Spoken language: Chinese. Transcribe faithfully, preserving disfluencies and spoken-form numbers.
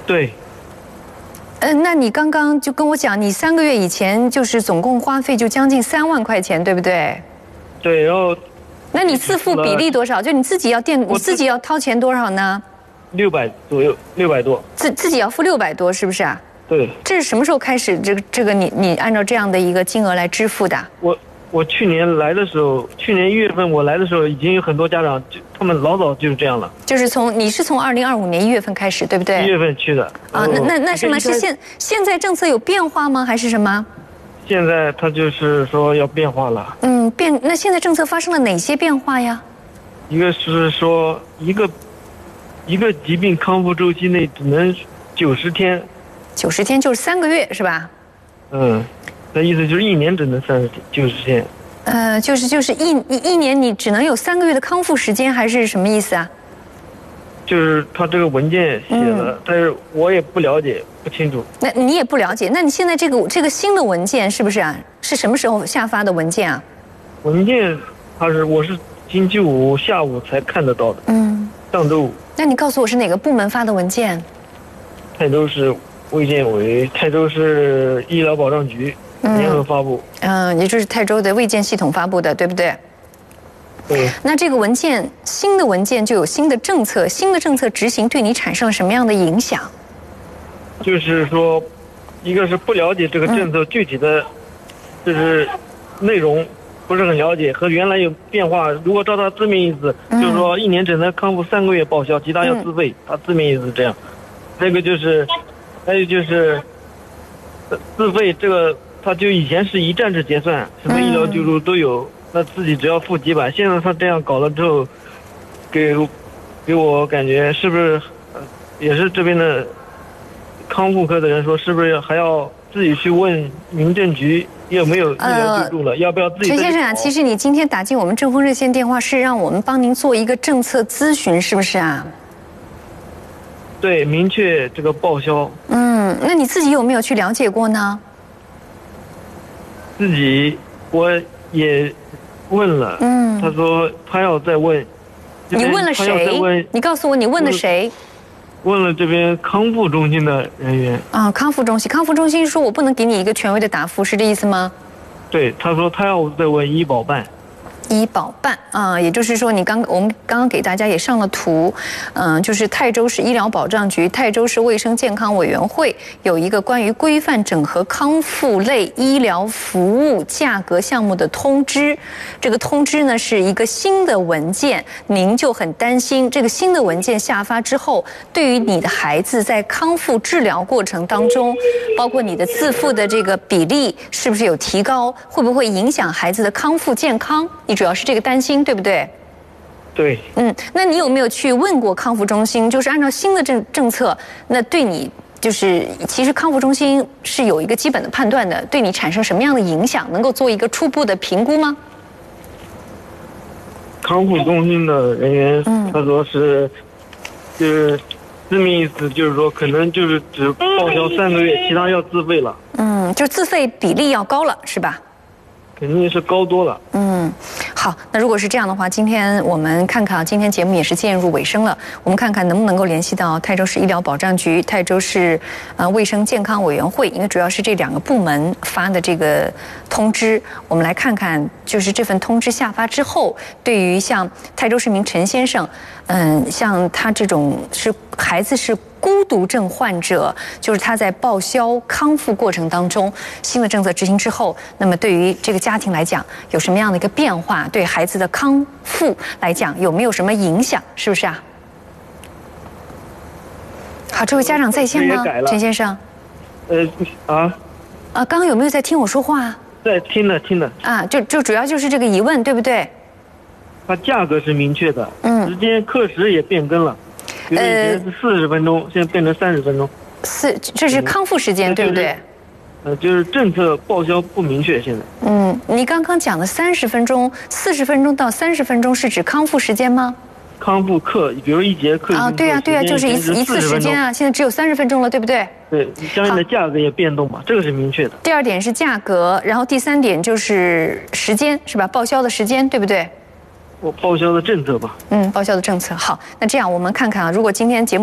对。 嗯，那你刚刚就跟我讲，你三个月以前就是总共花费就将近三万块钱，对不对？ 对，然后。 那你自付比例多少？就你自己要垫，你自己要掏钱多少呢？ 六百左右，六百多。 自自己要付六百多，是不是啊？ 对。 这是什么时候开始？这个这个你你按照这样的一个金额来支付的？ 我我去年来的时候，去年一月份我来的时候，已经有很多家长就他们老早就是这样了。 就是从你是从二零二五年一月份开始，对不对？ 一月份去的。 啊，那那那什么是现现在政策有变化吗？还是什么？ 现在他就是说要变化了。 嗯，变。那现在政策发生了哪些变化呀？ 一个是说一个一个疾病康复周期内只能九十天。 九十天就是三个月是吧？ 嗯，那意思就是一年只能三十九十天。 呃，就是就是一一一年你只能有三个月的康复时间，还是什么意思啊？ 就是他这个文件写的，嗯、但是我也不了解，不清楚。 那你也不了解？那你现在这个这个新的文件是不是啊？是什么时候下发的文件啊？ 文件，它是我是星期五下午才看得到的。嗯。上周五。 那你告诉我是哪个部门发的文件？ 泰州市卫健委、泰州市医疗保障局联合发布。 嗯、呃，也就是泰州的卫健系统发布的，对不对？ 对。 那这个文件，新的文件就有新的政策，新的政策执行对你产生了什么样的影响？ 就是说，一个是不了解这个政策具体的，就是内容不是很了解，和原来有变化。如果照他字面意思，嗯、就是说一年只能康复三个月报销，其他要自费。嗯、他字面意思是这样。这个就是，还有就是自费这个，他就以前是一站式结算，什么医疗救助都有。嗯那自己只要付几百，现在他这样搞了之后，给给我感觉是不是，也是这边的康复科的人说，是不是还要自己去问民政局有没有医疗救助了，呃、要不要自己？ 陈先生啊，其实你今天打进我们政风热线电话是让我们帮您做一个政策咨询，是不是啊？ 对，明确这个报销。 嗯，那你自己有没有去了解过呢？ 自己我也。问了，嗯，他说他要再问。 你问了谁？你告诉我你问了谁？ 问了这边康复中心的人员。 啊，康复中心，康复中心说我不能给你一个权威的答复，是这意思吗？ 对，他说他要再问医保办。 医保办啊，也就是说，你刚我们刚刚给大家也上了图，嗯，就是泰州市医疗保障局、泰州市卫生健康委员会有一个关于规范整合康复类医疗服务价格项目的通知。这个通知呢是一个新的文件，您就很担心这个新的文件下发之后，对于你的孩子在康复治疗过程当中，包括你的自付的这个比例是不是有提高，会不会影响孩子的康复健康？你主要是这个担心，对不对？ 对。 嗯，那你有没有去问过康复中心？就是按照新的政政策，那对你就是其实康复中心是有一个基本的判断的，对你产生什么样的影响，能够做一个初步的评估吗？ 康复中心的人员他说是，就是字面意思就是说，可能就是只报销三个月，其他要自费了。嗯， 就自费比例要高了，是吧？ 肯定是高多了。 嗯，好，那如果是这样的话，今天我们看看啊，今天节目也是渐入尾声了，我们看看能不能够联系到泰州市医疗保障局、泰州市呃卫生健康委员会，因为主要是这两个部门发的这个通知，我们来看看，就是这份通知下发之后，对于像泰州市民陈先生，嗯，像他这种是孩子是孤独症患者，就是他在报销康复过程当中，新的政策执行之后，那么对于这个家庭来讲有什么样的一个变化？对孩子的康复来讲有没有什么影响？是不是啊？好，这位家长在线吗？陈先生？ 呃啊啊，刚刚有没有在听我说话啊？ 在听的听的。 啊，就就主要就是这个疑问，对不对？ 它价格是明确的，嗯，时间课时也变更了。比如以前是四十分钟，呃、现在变成三十分钟。 四，这是康复时间，嗯、对不对？ 呃，就是政策报销不明确，现在。 嗯，你刚刚讲的三十分钟、四十分钟到三十分钟是指康复时间吗？ 康复课，比如一节课啊，对呀、啊、对呀、啊，就是一次一次时间啊，现在只有三十分钟了，对不对？ 对，相应的价格也变动嘛，这个是明确的。 第二点是价格，然后第三点就是时间，是吧？报销的时间，对不对？ 我报销的政策吧。 嗯，报销的政策。好，那这样我们看看啊，如果今天节目。